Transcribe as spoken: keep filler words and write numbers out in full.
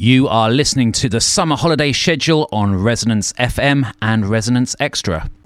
You are listening to the summer holiday schedule on Resonance F M and Resonance Extra.